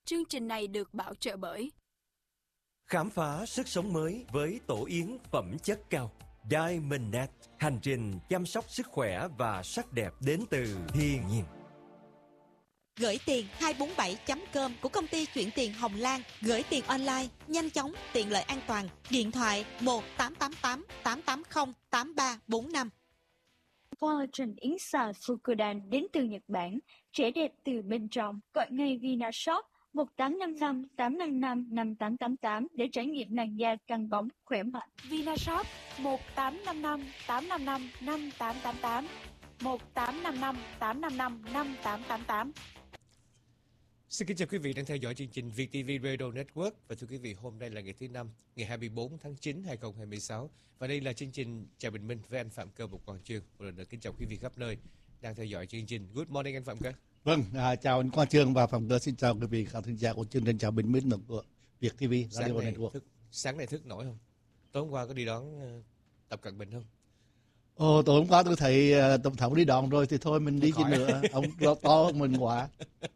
Chương trình này được bảo trợ bởi Khám phá sức sống mới với tổ yến phẩm chất cao Diamond Net. Hành trình chăm sóc sức khỏe và sắc đẹp đến từ thiên nhiên. Gửi tiền 247.com của công ty chuyển tiền Hồng Lan. Gửi tiền online, nhanh chóng, tiện lợi, an toàn. Điện thoại 1-888-880-8345. Collagen yến xào Fukudan đến từ Nhật Bản. Trẻ đẹp từ bên trong. Gọi ngay Vinashop 1855-855-5888 để trải nghiệm làn da căng bóng, khỏe mạnh. Vinashop 1855-855-5888 1855-855-5888. Xin kính chào quý vị đang theo dõi chương trình VTV Radio Network. Và thưa quý vị, hôm nay là ngày thứ Năm, ngày 24 tháng 9, 2026. Và đây là chương trình Chào Bình Minh với anh Phạm Cơ, một Quang Chương. Một lần nữa kính chào quý vị khắp nơi đang theo dõi chương trình. Good morning anh Phạm Cơ. Vâng, chào anh Quang Chương và Phạm Cơ, xin chào quý vị khán thính giả của chương trình Chào Bình Minh của Việt TV Radio Network. Sáng nay thức nổi không? Tối hôm qua có đi đón Tập Cận Bình không? Tối hôm qua tôi thấy tổng thống đi đón rồi thì thôi mình đi chứ nữa. Ông to hơn mình quá.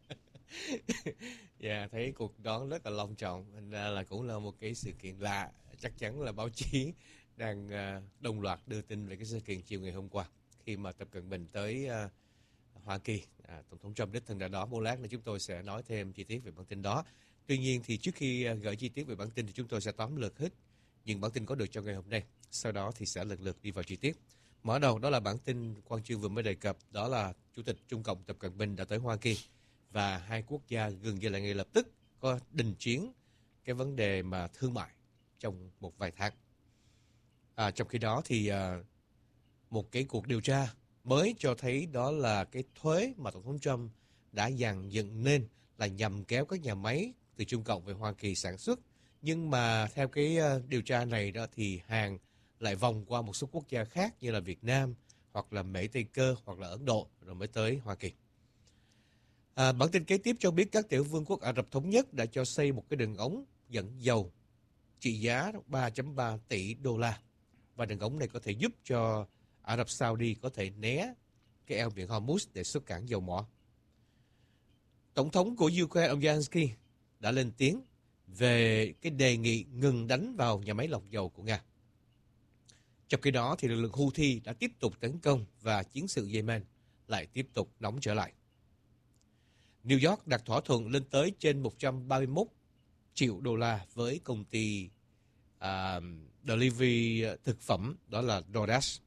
Dạ, thấy cuộc đón rất là long trọng, thành ra là cũng là một cái sự kiện lạ. Chắc chắn là báo chí đang đồng loạt đưa tin về cái sự kiện chiều ngày hôm qua khi mà Tập Cận Bình tới Hoa Kỳ. Tổng thống Trump đích thân đã đó. Một lát nữa chúng tôi sẽ nói thêm chi tiết về bản tin đó. Tuy nhiên thì trước khi gửi chi tiết về bản tin thì chúng tôi sẽ tóm lược hết những bản tin có được cho ngày hôm nay. Sau đó thì sẽ lần lượt đi vào chi tiết. Mở đầu đó là bản tin Quang Chương vừa mới đề cập, đó là Chủ tịch Trung Cộng Tập Cận Bình đã tới Hoa Kỳ và hai quốc gia gần như là ngay lập tức có đình chiến cái vấn đề mà thương mại trong một vài tháng. Trong khi đó thì một cái cuộc điều tra mới cho thấy đó là cái thuế mà Tổng thống Trump đã dàn dựng nên là nhằm kéo các nhà máy từ Trung Cộng về Hoa Kỳ sản xuất. Nhưng mà theo cái điều tra này đó thì hàng lại vòng qua một số quốc gia khác như là Việt Nam hoặc là Mỹ Tây Cơ hoặc là Ấn Độ rồi mới tới Hoa Kỳ. Bản tin kế tiếp cho biết các tiểu vương quốc Ả Rập Thống Nhất đã cho xây một cái đường ống dẫn dầu trị giá 3.3 tỷ đô la. Và đường ống này có thể giúp cho Ả Rập Saudi có thể né cái eo biển Hormuz để xuất cảng dầu mỏ. Tổng thống của Ukraine ông Zelensky đã lên tiếng về cái đề nghị ngừng đánh vào nhà máy lọc dầu của Nga. Trong khi đó thì lực lượng Houthi đã tiếp tục tấn công và chiến sự Yemen lại tiếp tục nóng trở lại. New York đặt thỏa thuận lên tới trên 131 triệu đô la với công ty delivery thực phẩm, đó là DoorDash.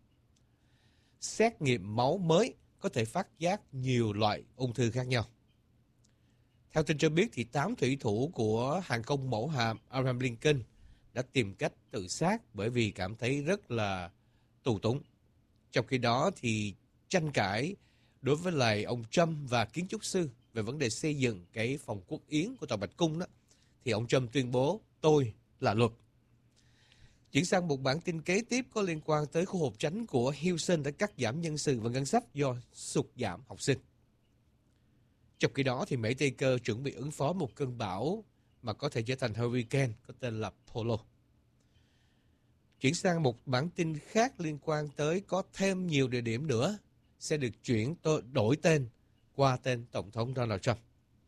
Xét nghiệm máu mới có thể phát giác nhiều loại ung thư khác nhau. Theo tin cho biết thì 8 thủy thủ của hàng không mẫu hạm Abraham Lincoln đã tìm cách tự sát bởi vì cảm thấy rất là tù túng. Trong khi đó thì tranh cãi đối với lại ông Trump và kiến trúc sư về vấn đề xây dựng cái phòng quốc yến của Tòa Bạch Cung đó, thì ông Trump tuyên bố tôi là luật. Chuyển sang một bản tin kế tiếp có liên quan tới khu hộp tránh của Houston đã cắt giảm nhân sự và ngân sách do sụt giảm học sinh. Trong khi đó thì Mỹ Tây Cơ chuẩn bị ứng phó một cơn bão mà có thể trở thành hurricane có tên là Polo. Chuyển sang một bản tin khác liên quan tới có thêm nhiều địa điểm nữa sẽ được đổi tên qua tên Tổng thống Donald Trump.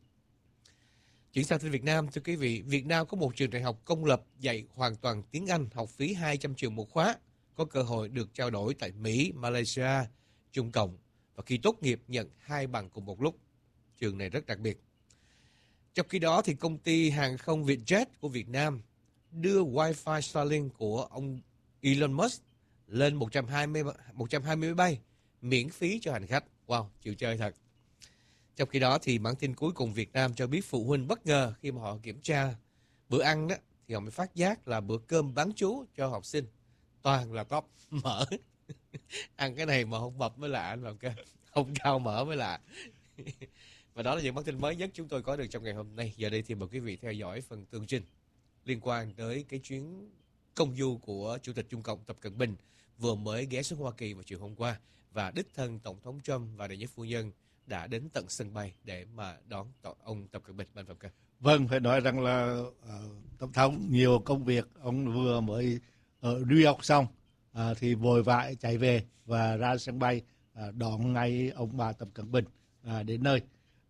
Chuyển sang tin Việt Nam, thưa quý vị, Việt Nam có một trường đại học công lập dạy hoàn toàn tiếng Anh, học phí 200 triệu một khóa, có cơ hội được trao đổi tại Mỹ, Malaysia, Trung Cộng và khi tốt nghiệp nhận 2 bằng cùng một lúc. Trường này rất đặc biệt. Trong khi đó thì công ty hàng không Vietjet của Việt Nam đưa Wi-Fi Starlink của ông Elon Musk lên 120 máy bay miễn phí cho hành khách. Wow, chịu chơi thật. Trong khi đó thì bản tin cuối cùng Việt Nam cho biết phụ huynh bất ngờ khi mà họ kiểm tra bữa ăn đó thì họ mới phát giác là bữa cơm bán trú cho học sinh toàn là tóp mỡ. Ăn cái này mà không mập mới lạ anh Phạm Cơ, không cao mỡ mới lạ. Và đó là những bản tin mới nhất chúng tôi có được trong ngày hôm nay. Giờ đây thì mời quý vị theo dõi phần tường trình liên quan tới cái chuyến công du của Chủ tịch Trung Cộng Tập Cận Bình vừa mới ghé xuống Hoa Kỳ vào chiều hôm qua, và đích thân Tổng thống Trump và đệ nhất phu nhân đã đến tận sân bay để mà đón ông Tập Cận Bình. Bạn Phạm Cơ. Vâng, phải nói rằng là Tổng thống nhiều công việc, ông vừa mới ở New York xong thì vội vã chạy về và ra sân bay đón ngay ông bà Tập Cận Bình đến nơi.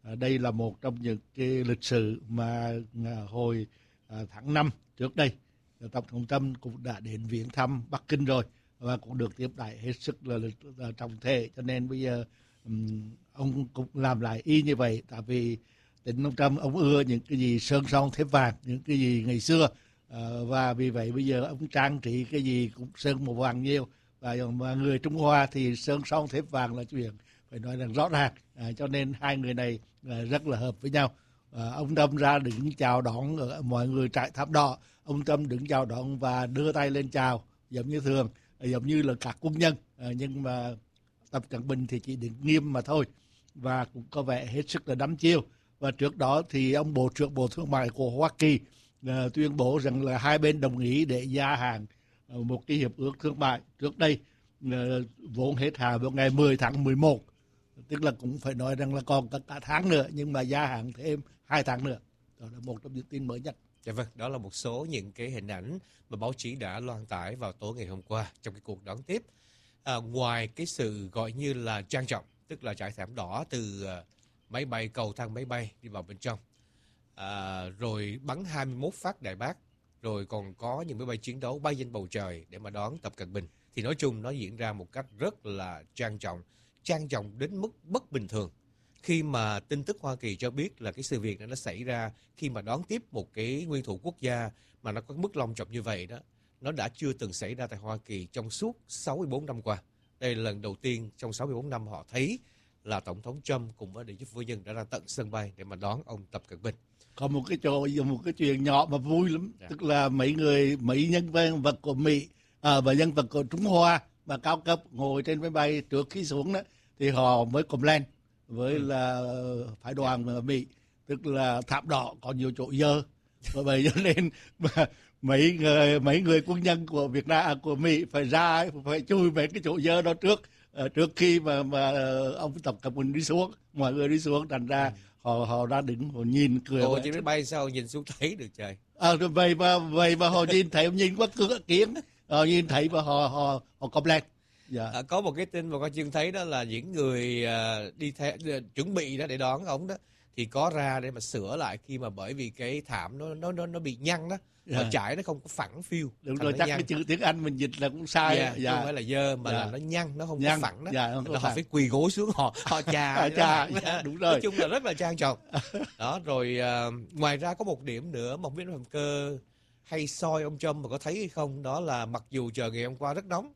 Đây là một trong những cái lịch sử mà hồi tháng 5 trước đây, Tổng thống Trump cũng đã đến viếng thăm Bắc Kinh rồi và cũng được tiếp đãi hết sức là trọng thể, cho nên bây giờ ông cũng làm lại y như vậy. Tại vì tính ông Trump, ông ưa những cái gì sơn son thép vàng, những cái gì ngày xưa, và vì vậy bây giờ ông trang trí cái gì cũng sơn màu vàng nhiều, và người Trung Hoa thì sơn son thép vàng là chuyện phải nói là rõ ràng, cho nên hai người này rất là hợp với nhau. Ông Trump ra đứng chào đón mọi người trại thảm đỏ, ông Trump đứng chào đón và đưa tay lên chào giống như thường, giống như là các quân nhân, nhưng mà Tập Cận Bình thì chỉ đứng nghiêm mà thôi, và cũng có vẻ hết sức là đắm chiêu. Và trước đó thì ông Bộ trưởng Bộ Thương mại của Hoa Kỳ tuyên bố rằng là hai bên đồng ý để gia hạn một cái hiệp ước thương mại trước đây vốn hết hạn vào ngày 10 tháng 11, tức là cũng phải nói rằng là còn cả tháng nữa, nhưng mà gia hạn thêm 2 tháng nữa. Đó là một trong những tin mới nhất. Dạ vâng, đó là một số những cái hình ảnh mà báo chí đã loan tải vào tối ngày hôm qua trong cái cuộc đón tiếp. Ngoài cái sự gọi như là trang trọng, tức là trải thảm đỏ từ máy bay, cầu thang máy bay đi vào bên trong, rồi bắn 21 phát đại bác, rồi còn có những máy bay chiến đấu bay trên bầu trời để mà đón Tập Cận Bình. Thì nói chung nó diễn ra một cách rất là trang trọng đến mức bất bình thường. Khi mà tin tức Hoa Kỳ cho biết là cái sự việc này nó xảy ra khi mà đón tiếp một cái nguyên thủ quốc gia mà nó có mức long trọng như vậy đó, nó đã chưa từng xảy ra tại Hoa Kỳ trong suốt 64 năm qua. Đây là lần đầu tiên trong 64 năm họ thấy là Tổng thống Trump cùng với đệ nhất phu nhân đã ra tận sân bay để mà đón ông Tập Cận Bình. Có một cái chuyện nhỏ mà vui lắm, tức là mấy nhân vật của Mỹ và nhân vật của Trung Hoa mà cao cấp ngồi trên máy bay trước khi xuống đó, thì họ mới complain với là phái đoàn Mỹ, tức là thảm đỏ có nhiều chỗ dơ, bởi vậy cho nên mà mấy người quân nhân của Việt Nam, của Mỹ phải chui về cái chỗ dơ đó trước khi mà ông Tập Cận Bình đi xuống, mọi người đi xuống, thành ra họ ra đứng họ nhìn cười. Ồ, trên máy bay sao nhìn xuống thấy được trời. Vậy mà họ nhìn thấy, nhìn qua cửa kiến, họ nhìn thấy và họ complain. Dạ. Có một cái tin mà con chưa thấy đó là những người đi theo chuẩn bị đó để đón ông đó thì có ra để mà sửa lại khi mà bởi vì cái thảm nó bị nhăn đó, mà trải nó không có phẳng phiu. Đúng rồi, chắc nhăn. Cái chữ tiếng Anh mình dịch là cũng sai. Dạ. Không phải là dơ mà là nó nhăn, nó không có phẳng đó. Dạ, họ phải quỳ gối xuống họ chà. Đúng rồi. Nói chung là rất là trang trọng. Đó rồi ngoài ra có một điểm nữa mà không biết Phạm Cơ hay soi ông Trump mà có thấy hay không, đó là mặc dù trời ngày hôm qua rất nóng,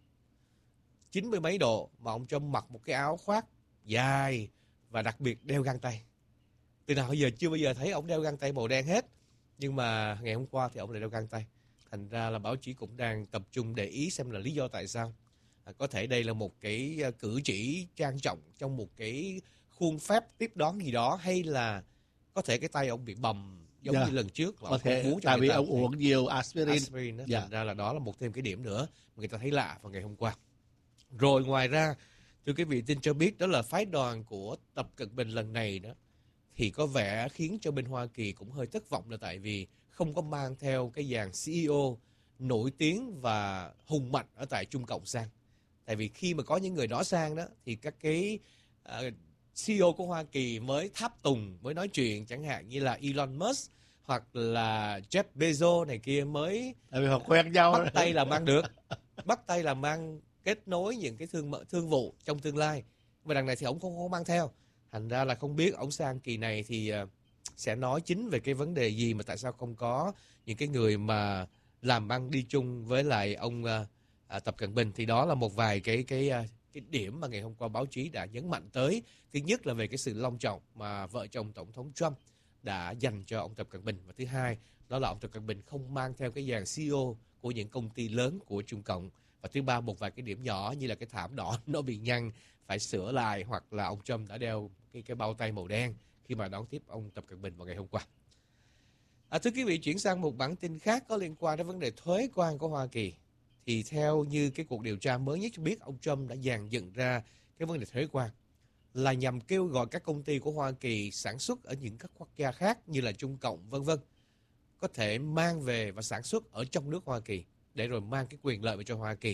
90 mấy độ, mà ông Trump mặc một cái áo khoác dài và đặc biệt đeo găng tay. Từ nào giờ chưa bao giờ thấy ông đeo găng tay màu đen hết, nhưng mà ngày hôm qua thì ông lại đeo găng tay. Thành ra là báo chí cũng đang tập trung để ý xem là lý do tại sao. Có thể đây là một cái cử chỉ trang trọng trong một cái khuôn phép tiếp đón gì đó, hay là có thể cái tay ông bị bầm giống như lần trước. Có thể tại vì ông uống nhiều aspirin đó. Thành ra là đó là một thêm cái điểm nữa mà người ta thấy lạ vào ngày hôm qua. Rồi ngoài ra, thưa quý vị, tin cho biết đó là phái đoàn của Tập Cận Bình lần này đó thì có vẻ khiến cho bên Hoa Kỳ cũng hơi thất vọng, là tại vì không có mang theo cái dàn CEO nổi tiếng và hùng mạnh ở tại Trung Cộng sang. Tại vì khi mà có những người đó sang đó thì các cái CEO của Hoa Kỳ mới tháp tùng, mới nói chuyện, chẳng hạn như là Elon Musk hoặc là Jeff Bezos này kia mới tại vì họ quen nhau, bắt tay làm ăn được, bắt tay làm ăn, kết nối những cái thương vụ trong tương lai. Mà đằng này thì ông không có mang theo. Thành ra là không biết ông sang kỳ này thì sẽ nói chính về cái vấn đề gì, mà tại sao không có những cái người mà làm ăn đi chung với lại ông Tập Cận Bình. Thì đó là một vài cái điểm mà ngày hôm qua báo chí đã nhấn mạnh tới. Thứ nhất là về cái sự long trọng mà vợ chồng Tổng thống Trump đã dành cho ông Tập Cận Bình. Và thứ hai, đó là ông Tập Cận Bình không mang theo cái dàn CEO của những công ty lớn của Trung Cộng. Và thứ ba, một vài cái điểm nhỏ như là cái thảm đỏ nó bị nhăn, phải sửa lại, hoặc là ông Trump đã đeo cái bao tay màu đen khi mà đón tiếp ông Tập Cận Bình vào ngày hôm qua. Thưa quý vị, chuyển sang một bản tin khác có liên quan đến vấn đề thuế quan của Hoa Kỳ. Thì theo như cái cuộc điều tra mới nhất cho biết, ông Trump đã dàn dựng ra cái vấn đề thuế quan là nhằm kêu gọi các công ty của Hoa Kỳ sản xuất ở những các quốc gia khác như là Trung Cộng v.v. có thể mang về và sản xuất ở trong nước Hoa Kỳ để rồi mang cái quyền lợi về cho Hoa Kỳ.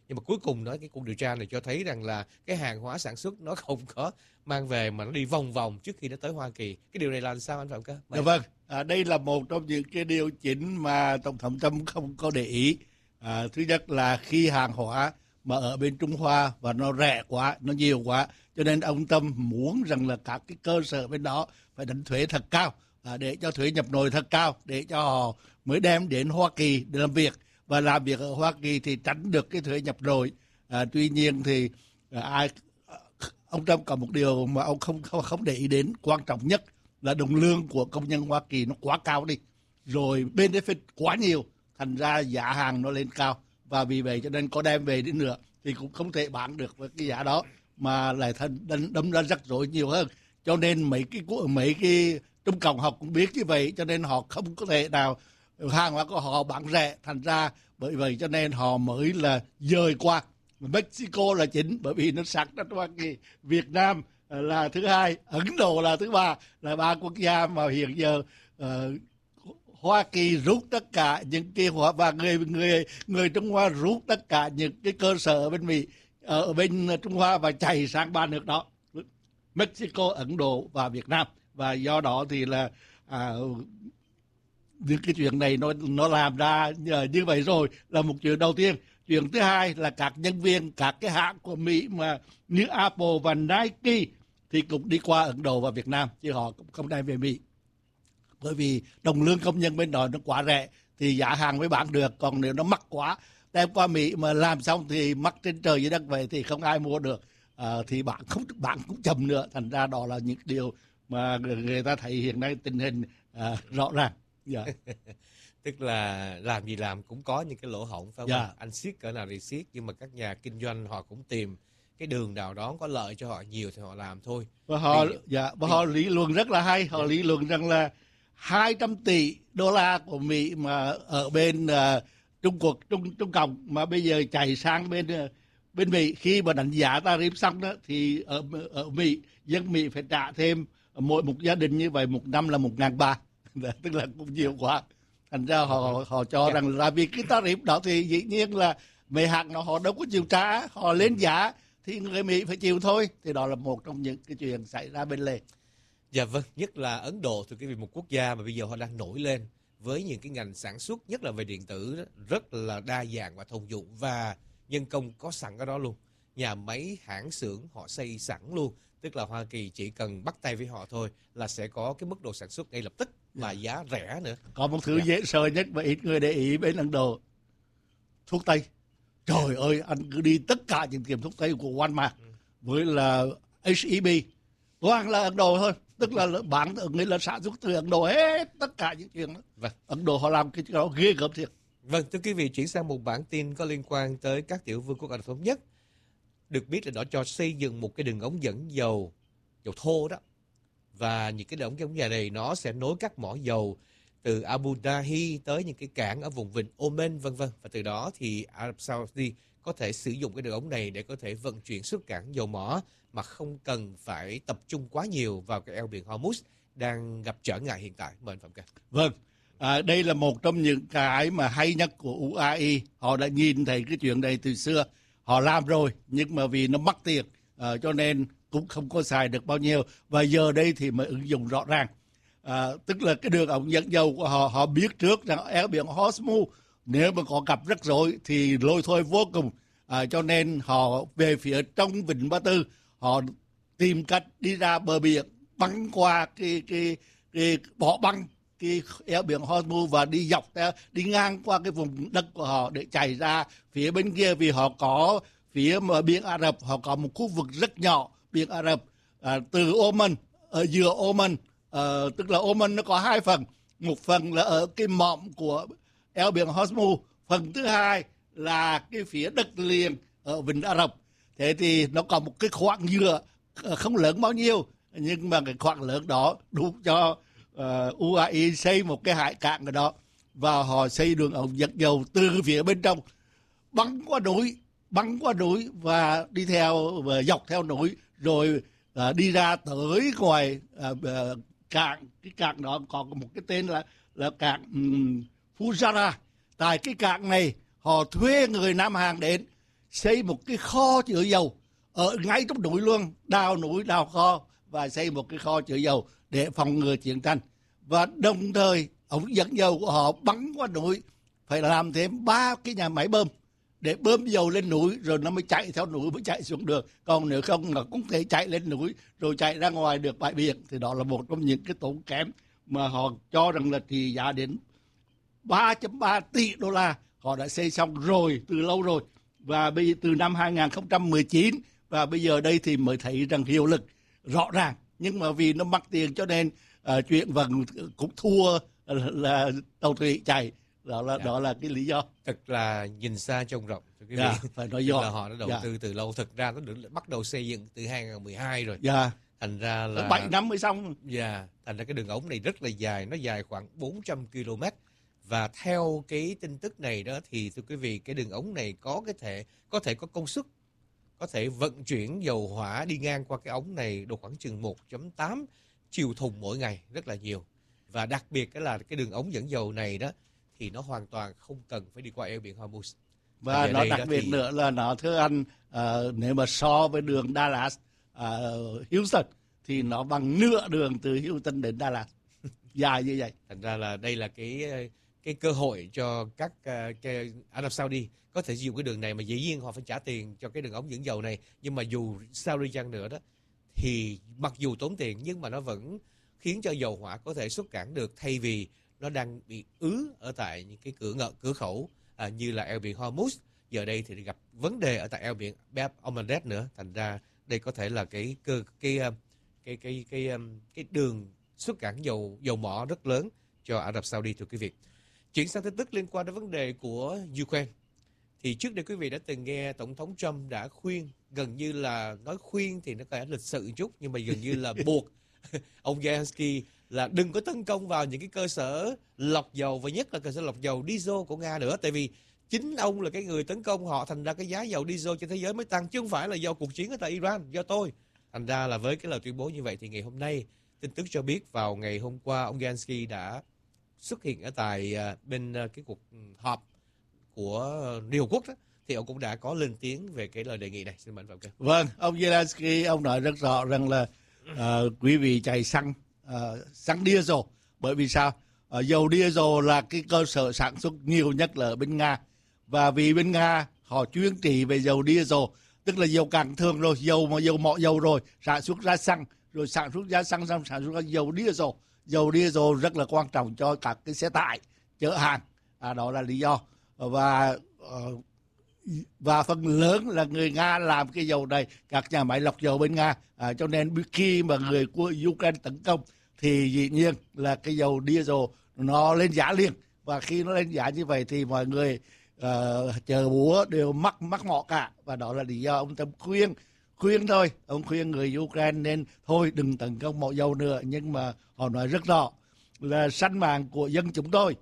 Nhưng mà cuối cùng đó, cái cuộc điều tra này cho thấy rằng là cái hàng hóa sản xuất nó không có mang về mà nó đi vòng vòng trước khi nó tới Hoa Kỳ. Cái điều này là sao anh Phạm Cơ? Dạ vâng, đây là một trong những cái điều chính mà Tổng thống Trump không có để ý. Thứ nhất là khi hàng hóa mà ở bên Trung Hoa và nó rẻ quá, nó nhiều quá, cho nên ông Trump muốn rằng là các cái cơ sở bên đó phải đánh thuế thật cao, để cho thuế nhập nội thật cao, để cho họ mới đem đến Hoa Kỳ để làm việc, và làm việc ở Hoa Kỳ thì tránh được cái thuế nhập nội. Tuy nhiên thì ông Trump có một điều mà ông không để ý đến, quan trọng nhất là đồng lương của công nhân Hoa Kỳ nó quá cao đi, rồi benefit quá nhiều, thành ra giá hàng nó lên cao, và vì vậy cho nên có đem về đi nữa thì cũng không thể bán được với cái giá đó, mà lại đâm ra rắc rối nhiều hơn. Cho nên mấy cái Trung Cộng họ cũng biết như vậy, cho nên họ không có thể nào hàng hóa của họ bán rẻ, thành ra bởi vậy cho nên họ mới là dời qua Mexico là chính, bởi vì nó sát đất Hoa Kỳ. Việt Nam là thứ hai, Ấn Độ là thứ ba, là ba quốc gia mà hiện giờ Hoa Kỳ rút tất cả những cái và người Trung Hoa rút tất cả những cái cơ sở ở bên Mỹ, ở bên Trung Hoa, và chạy sang ba nước đó, Mexico, Ấn Độ và Việt Nam. Và do đó thì là những cái chuyện này nó làm ra như vậy rồi là một chuyện đầu tiên. Chuyện thứ hai là các nhân viên các cái hãng của Mỹ mà như Apple và Nike thì cũng đi qua Ấn Độ và Việt Nam, chứ họ cũng không đem về Mỹ, bởi vì đồng lương công nhân bên đó nó quá rẻ thì giá hàng mới bán được. Còn nếu nó mắc quá, đem qua Mỹ mà làm xong thì mắc trên trời dưới đất vậy thì không ai mua được, thì bạn cũng chậm nữa. Thành ra đó là những điều mà người ta thấy hiện nay tình hình rõ ràng. Dạ. Tức là làm gì làm cũng có những cái lỗ hổng, phải không? Dạ. Anh siết cỡ nào thì siết, nhưng mà các nhà kinh doanh họ cũng tìm cái đường nào đó có lợi cho họ nhiều thì họ làm thôi. Và họ lý luận rất là hay. Họ lý luận rằng là 200 tỷ đô la của Mỹ mà ở bên Trung Cộng mà bây giờ chạy sang bên Mỹ, khi mà đánh giá tarif xong đó thì ở Mỹ, dân Mỹ phải trả thêm mỗi một gia đình như vậy một năm là 1.300, tức là cũng nhiều quá. Thành ra họ cho rằng là vì cái tarif đó thì dĩ nhiên là mấy hãng họ đâu có chịu trả, họ lên giá thì người Mỹ phải chịu thôi. Thì đó là một trong những cái chuyện xảy ra bên lề. Dạ vâng, nhất là Ấn Độ thì cái vì một quốc gia mà bây giờ họ đang nổi lên với những cái ngành sản xuất, nhất là về điện tử đó, rất là đa dạng và thông dụng, và nhân công có sẵn ở đó luôn. Nhà máy, hãng xưởng họ xây sẵn luôn. Tức là Hoa Kỳ chỉ cần bắt tay với họ thôi là sẽ có cái mức độ sản xuất ngay lập tức, mà giá rẻ nữa. Có một thứ dễ sợ nhất mà ít người để ý bên Ấn Độ, thuốc tây. Trời ơi, anh cứ đi tất cả những tiệm thuốc tây của Walmart với là HEB, toàn là Ấn Độ thôi. Tức là bán ở người là sản xuất từ Ấn Độ hết tất cả những chuyện đó. Vâng. Ấn Độ họ làm cái đó ghê gớm thiệt. Vâng, thưa quý vị, chuyển sang một bản tin có liên quan tới các tiểu vương quốc Ả Rập Thống Nhất. Được biết là đó cho xây dựng một cái đường ống dẫn dầu thô đó. Và những cái đường ống dài này nó sẽ nối các mỏ dầu từ Abu Dhabi tới những cái cảng ở vùng vịnh Oman, vân vân. Và từ đó thì Ả Rập Saudi có thể sử dụng cái đường ống này để có thể vận chuyển xuất cảng dầu mỏ mà không cần phải tập trung quá nhiều vào cái eo biển Hormuz đang gặp trở ngại hiện tại. Mời anh Phạm Cơ. Vâng, đây là một trong những cái mà hay nhất của UAE. Họ đã nhìn thấy cái chuyện này từ xưa. Họ làm rồi, nhưng mà vì nó mắc tiền, cho nên cũng không có xài được bao nhiêu. Và giờ đây thì mới ứng dụng rõ ràng. Tức là cái đường ống dẫn dầu của họ biết trước rằng eo biển Hormuz nếu mà có gặp rắc rối thì lôi thôi vô cùng. Cho nên họ về phía trong vịnh Ba Tư, họ tìm cách đi ra bờ biển, băng qua cái bỏ băng cái eo biển Hormuz và đi dọc theo, đi ngang qua cái vùng đất của họ để chạy ra phía bên kia. Vì họ có phía biển Ả Rập, họ có một khu vực rất nhỏ biển Ả Rập, từ Oman, ở giữa Oman, tức là Oman nó có hai phần, một phần là ở cái mỏm của eo biển Hormuz, phần thứ hai là cái phía đất liền ở vịnh Ả Rập. Thế thì nó có một cái khoảng nhựa không lớn bao nhiêu, nhưng mà cái khoảng lớn đó đủ cho UAE xây một cái hải cảng ở đó. Và họ xây đường ống dẫn dầu từ phía bên trong băng qua núi và đi theo và dọc theo núi, rồi đi ra tới ngoài cảng. Cái cảng đó có một cái tên là cảng Fujairah. Tại cái cảng này họ thuê người Nam Hàn đến xây một cái kho chứa dầu ở ngay trong núi luôn, núi đào kho và xây một cái kho chứa dầu để phòng ngừa chiến tranh. Và đồng thời ống dẫn dầu của họ bắn qua núi, phải làm thêm 3 cái nhà máy bơm để bơm dầu lên núi rồi nó mới chạy theo núi mới chạy xuống được. Còn nếu không là cũng thể chạy lên núi rồi chạy ra ngoài được bãi biển. Thì đó là một trong những cái tốn kém mà họ cho rằng là trị giá đến 3.3 tỷ đô la. Họ đã xây xong rồi từ lâu rồi, và bây giờ từ năm 2019 và bây giờ đây thì mới thấy rằng hiệu lực rõ ràng. Nhưng mà vì nó mắc tiền cho nên chuyện vẫn cũng thua là tàu thủy chạy. Đó là cái lý do. Thật là nhìn xa trông rộng. Phải nói do là họ đã đầu tư từ lâu. Thực ra nó được bắt đầu xây dựng từ 2012 rồi. Thành ra là 7 năm mới xong. Thành ra cái đường ống này rất là dài, nó dài khoảng 400 km. Và theo cái tin tức này đó thì thưa quý vị, cái đường ống này có thể có công suất, có thể vận chuyển dầu hỏa đi ngang qua cái ống này độ khoảng chừng 1.8 triệu thùng mỗi ngày, rất là nhiều. Và đặc biệt cái là cái đường ống dẫn dầu này đó thì nó hoàn toàn không cần phải đi qua eo biển Hormuz. Và nó đặc biệt nữa là nó, thưa anh, nếu mà so với đường Dallas, Houston thì nó bằng nửa đường từ Houston đến Dallas, dài như vậy. Thành ra là đây là cái cơ hội cho các cái Ả Rập Saudi có thể dùng cái đường này, mà dĩ nhiên họ phải trả tiền cho cái đường ống dẫn dầu này. Nhưng mà dù sao đi chăng nữa đó thì mặc dù tốn tiền nhưng mà nó vẫn khiến cho dầu hỏa có thể xuất cảng được, thay vì nó đang bị ứ ở tại những cái cửa khẩu như là eo biển Hormuz. Giờ đây thì gặp vấn đề ở tại eo biển Bab el-Mandeb nữa. Thành ra đây có thể là cái đường xuất cảng dầu mỏ rất lớn cho Ả Rập Saudi, thưa quý vị. Chuyển sang tin tức liên quan đến vấn đề của Ukraine. Thì trước đây quý vị đã từng nghe Tổng thống Trump đã khuyên, gần như là nói khuyên thì nó có lịch sự một chút, nhưng mà gần như là buộc ông Zelensky là đừng có tấn công vào những cái cơ sở lọc dầu, và nhất là cơ sở lọc dầu diesel của Nga nữa. Tại vì chính ông là cái người tấn công họ, thành ra cái giá dầu diesel trên thế giới mới tăng, chứ không phải là do cuộc chiến ở tại Iran, do tôi. Thành ra là với cái lời tuyên bố như vậy thì ngày hôm nay, tin tức cho biết vào ngày hôm qua ông Zelensky đã xuất hiện ở tại bên cái cuộc họp của Liên Hợp Quốc đó, thì ông cũng đã có lên tiếng về cái lời đề nghị này. Xin mời anh Phạm. Vâng, ông Zelensky ông nói rất rõ rằng là quý vị chạy xăng diesel, bởi vì sao? Dầu diesel là cái cơ sở sản xuất nhiều nhất là ở bên Nga, và vì bên Nga họ chuyên trị về dầu diesel, tức là dầu cạn thường rồi, dầu mỏ dầu rồi sản xuất ra xăng, rồi sản xuất ra xăng xong sản xuất ra dầu diesel. Dầu diesel rất là quan trọng cho các cái xe tải chở hàng, đó là lý do. Và phần lớn là người Nga làm cái dầu này, các nhà máy lọc dầu bên Nga, cho nên khi mà người của Ukraine tấn công thì dĩ nhiên là cái dầu diesel nó lên giá liền, và khi nó lên giá như vậy thì mọi người chợ búa đều mắc mỏ cả, và đó là lý do ông Trump khuyên thôi, ông khuyên người Ukraine nên thôi đừng tấn công mỏ dầu nữa. Nhưng mà họ nói rất rõ là sinh mạng của dân chúng tôi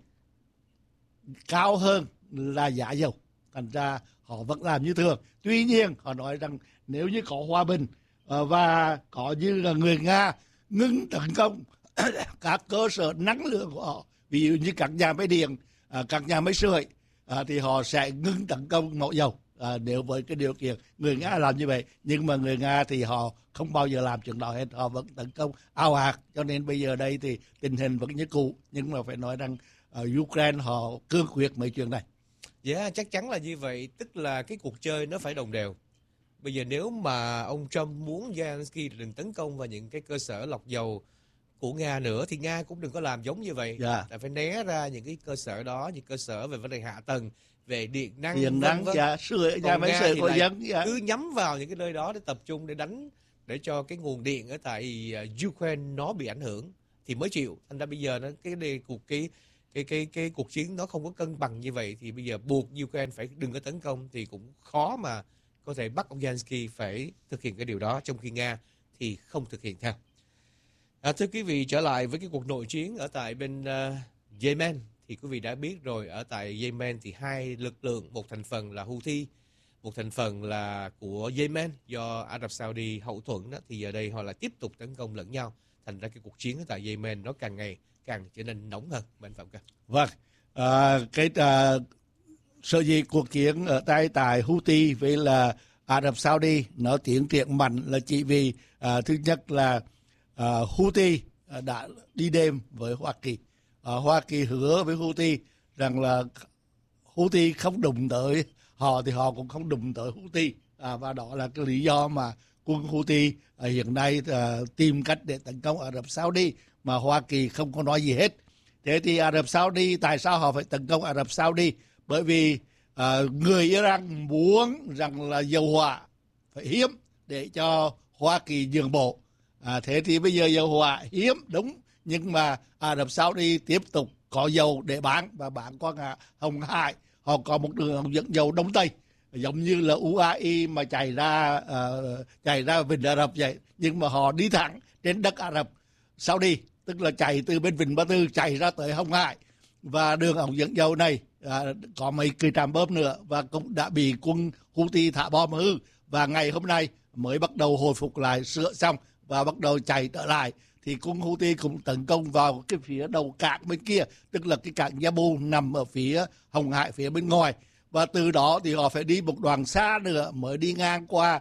cao hơn là giá dầu, thành ra họ vẫn làm như thường. Tuy nhiên họ nói rằng nếu như có hòa bình và có như là người Nga ngừng tấn công các cơ sở năng lượng của họ, ví dụ như các nhà máy điện, các nhà máy sưởi, thì họ sẽ ngừng tấn công mỏ dầu, nếu với cái điều kiện người Nga làm như vậy. Nhưng mà người Nga thì họ không bao giờ làm chuyện đó hết, họ vẫn tấn công ào ạt. Cho nên bây giờ đây thì tình hình vẫn như cũ, nhưng mà phải nói rằng Ukraine họ cương quyết mấy chuyện này. Chắc chắn là như vậy, tức là cái cuộc chơi nó phải đồng đều. Bây giờ nếu mà ông Trump muốn Zelensky đừng tấn công vào những cái cơ sở lọc dầu của Nga nữa, thì Nga cũng đừng có làm giống như vậy. Tại phải né ra những cái cơ sở đó, những cơ sở về vấn đề hạ tầng, về điện năng, sưởi, nhà máy sưởi của dân, cứ nhắm vào những cái nơi đó để tập trung để đánh, để cho cái nguồn điện ở tại Ukraine nó bị ảnh hưởng thì mới chịu. Thành ra bây giờ nó cái cuộc chiến nó không có cân bằng như vậy, thì bây giờ buộc Ukraine phải đừng có tấn công thì cũng khó mà có thể bắt ông Zelensky phải thực hiện cái điều đó, trong khi Nga thì không thực hiện theo. Thưa quý vị, trở lại với cái cuộc nội chiến ở tại bên Yemen, thì quý vị đã biết rồi, ở tại Yemen thì hai lực lượng, một thành phần là Houthi, một thành phần là của Yemen do Ả Rập Saudi hậu thuẫn đó, thì giờ đây họ lại tiếp tục tấn công lẫn nhau. Thành ra cái cuộc chiến ở tại Yemen nó càng ngày càng trở nên nóng hơn. Bạn Phạm Cơ. Vâng, sở dĩ cuộc chiến ở tại Houthi với là Ả Rập Saudi nó tiến triển mạnh là chỉ vì thứ nhất là Houthi đã đi đêm với Hoa Kỳ. Hoa Kỳ hứa với Houthi rằng là Houthi không đụng tới họ thì họ cũng không đụng tới Houthi, và đó là cái lý do mà quân Houthi hiện nay tìm cách để tấn công Ả Rập Saudi mà Hoa Kỳ không có nói gì hết. Thế thì Ả Rập Saudi, tại sao họ phải tấn công Ả Rập Saudi? Bởi vì người Iran muốn rằng là dầu hỏa phải hiếm để cho Hoa Kỳ nhượng bộ. Thế thì bây giờ dầu hỏa hiếm đúng, nhưng mà Ả Rập Saudi tiếp tục có dầu để bán và bán qua Hồng Hải. Họ có một đường dẫn dầu Đông Tây giống như là UAE mà chạy ra Vịnh Ả Rập vậy, nhưng mà họ đi thẳng trên đất Ả Rập Saudi, tức là chạy từ bên Vịnh Ba Tư chạy ra tới Hồng Hải. Và đường ống dẫn dầu này có mấy cái trạm bơm nữa và cũng đã bị quân Houthi thả bom hư, và ngày hôm nay mới bắt đầu hồi phục lại, sửa xong và bắt đầu chạy trở lại. Thì quân Houthi cũng tấn công vào cái phía đầu cảng bên kia, tức là cái cảng Yabu nằm ở phía Hồng Hải phía bên ngoài, và từ đó thì họ phải đi một đoạn xa nữa mới đi ngang qua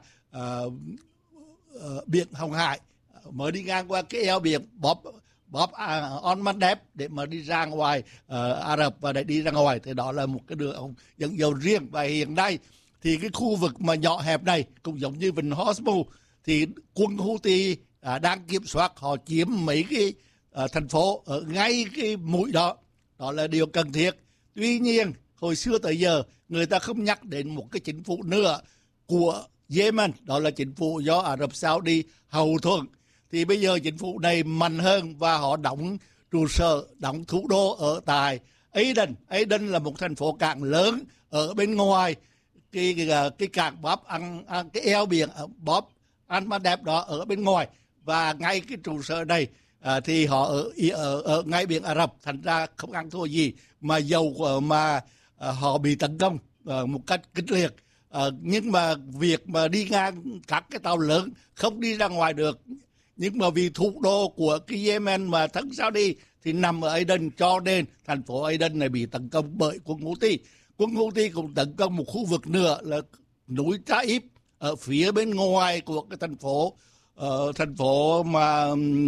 biển Hồng Hải, mới đi ngang qua cái eo biển Bab al-Mandeb để mà đi ra ngoài Ả Rập và để đi ra ngoài. Thì đó là một cái đường dẫn dầu riêng. Và hiện nay thì cái khu vực mà nhỏ hẹp này cũng giống như vịnh Hormuz, thì quân Houthi đang kiểm soát, họ chiếm mấy cái thành phố ở ngay cái mũi đó. Đó là điều cần thiết. Tuy nhiên hồi xưa tới giờ người ta không nhắc đến một cái chính phủ nữa của Yemen, đó là chính phủ do Ả Rập Saudi hậu thuẫn. Thì bây giờ chính phủ này mạnh hơn và họ đóng trụ sở, đóng thủ đô ở tại Aden. Aden là một thành phố cảng lớn ở bên ngoài cái cảng cái eo biển Bab al-Mandeb đó ở bên ngoài, và ngay cái trụ sở này thì họ ở ngay biển Ả Rập, thành ra không ăn thua gì mà dầu mà họ bị tấn công một cách kịch liệt. Nhưng mà việc mà đi ngang các cái tàu lớn không đi ra ngoài được, nhưng mà vì thủ đô của cái Yemen mà thân Saudi thì nằm ở Aden, cho nên thành phố Aden này bị tấn công bởi quân Houthi. Quân Houthi cũng tấn công một khu vực nữa là núi Taif ở phía bên ngoài của cái thành phố mà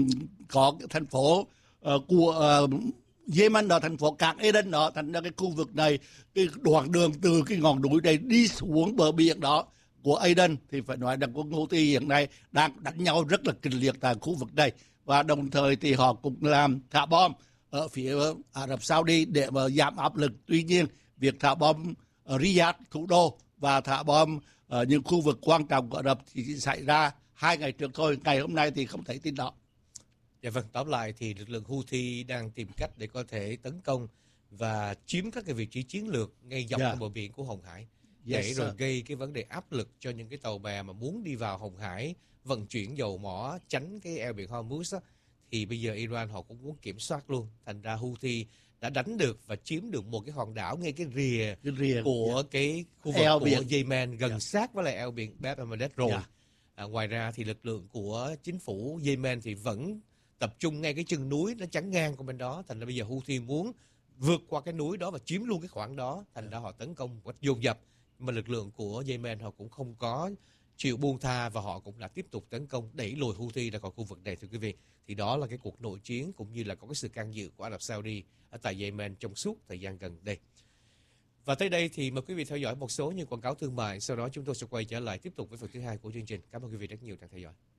có cái thành phố của Yemen đó, thành phố cảng Aden đó. Thành ra cái khu vực này, cái đoạn đường từ cái ngọn núi này đi xuống bờ biển đó của Aden thì phải nói rằng quân Houthi hiện nay đang đánh nhau rất là kịch liệt tại khu vực này, và đồng thời thì họ cũng làm thả bom ở phía Ả Rập Saudi để mà giảm áp lực. Tuy nhiên việc thả bom ở Riyadh thủ đô và thả bom ở những khu vực quan trọng của Ả Rập thì chỉ xảy ra 2 ngày trước thôi, ngày hôm nay thì không thấy tin đó. Dạ vâng, tóm lại thì lực lượng Houthi đang tìm cách để có thể tấn công và chiếm các cái vị trí chiến lược ngay dọc bờ biển của Hồng Hải, để rồi gây cái vấn đề áp lực cho những cái tàu bè mà muốn đi vào Hồng Hải vận chuyển dầu mỏ tránh cái eo biển Hormuz á, thì bây giờ Iran họ cũng muốn kiểm soát luôn. Thành ra Houthi đã đánh được và chiếm được một cái hòn đảo ngay cái rìa của cái khu vực eo của biển Yemen, gần sát với lại eo biển Bab al-Mandeb rồi. Ngoài ra thì lực lượng của chính phủ Yemen thì vẫn tập trung ngay cái chân núi nó chắn ngang của bên đó. Thành ra bây giờ Houthi muốn vượt qua cái núi đó và chiếm luôn cái khoảng đó. Thành ra họ tấn công một cách dồn dập, mà lực lượng của Yemen họ cũng không có chịu buông tha, và họ cũng đã tiếp tục tấn công đẩy lùi Houthi ra khỏi khu vực này, thưa quý vị. Thì đó là cái cuộc nội chiến cũng như là có cái sự can dự của Ả Rập Saudi ở tại Yemen trong suốt thời gian gần đây. Và tới đây thì mời quý vị theo dõi một số những quảng cáo thương mại, sau đó chúng tôi sẽ quay trở lại tiếp tục với phần thứ hai của chương trình. Cảm ơn quý vị rất nhiều đang theo dõi.